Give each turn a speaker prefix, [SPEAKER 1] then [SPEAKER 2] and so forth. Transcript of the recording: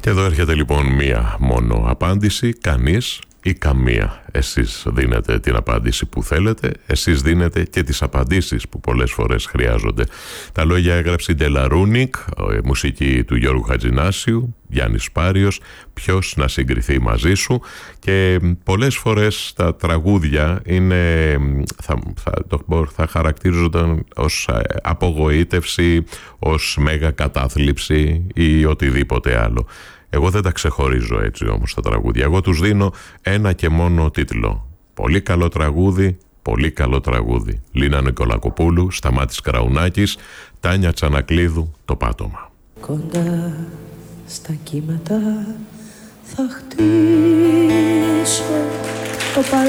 [SPEAKER 1] Και εδώ έρχεται λοιπόν μία μόνο απάντηση, κανείς ή καμία. Εσείς δίνετε την απάντηση που θέλετε, εσείς δίνετε και τις απαντήσεις που πολλές φορές χρειάζονται. Τα λόγια έγραψε η Ντελαρούνικ, μουσική του Γιώργου Χατζηνάσιου, Γιάννης Πάριος, ποιος να συγκριθεί μαζί σου, και πολλές φορές τα τραγούδια είναι, θα χαρακτηρίζονταν ως απογοήτευση, ως μέγα κατάθλιψη ή οτιδήποτε άλλο. Εγώ δεν τα ξεχωρίζω έτσι όμως τα τραγούδια. Εγώ τους δίνω ένα και μόνο τίτλο. Πολύ καλό τραγούδι, πολύ καλό τραγούδι. Λίνα Νικολακοπούλου, Σταμάτης Κραουνάκης, Τάνια Τσανακλείδου, Το πάτωμα.
[SPEAKER 2] Κοντά στα κύματα θα χτίσω το